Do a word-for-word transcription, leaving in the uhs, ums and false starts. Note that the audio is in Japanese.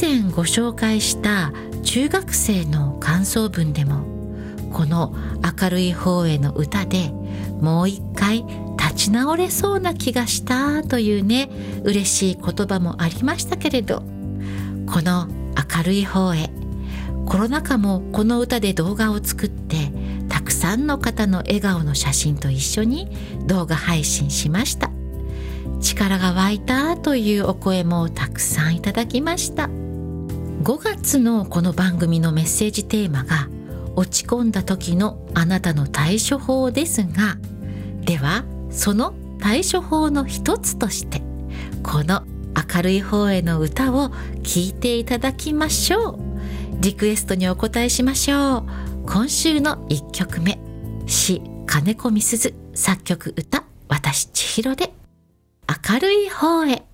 前ご紹介した中学生の感想文でも、この明るい方への歌でもう一回立ち直れそうな気がしたというね、嬉しい言葉もありましたけれど、この明るい方へ、コロナ禍もこの歌で動画を作って、たくさんの方の笑顔の写真と一緒に動画配信しました。力が湧いたというお声もたくさんいただきました。ごがつのこの番組のメッセージテーマが、落ち込んだ時のあなたの対処法ですが、ではその対処法の一つとして、この明るい方への歌を聴いていただきましょう。リクエストにお答えしましょう。今週のいっきょくめ、詩金子みすず、作曲歌私千尋で明るい方へ。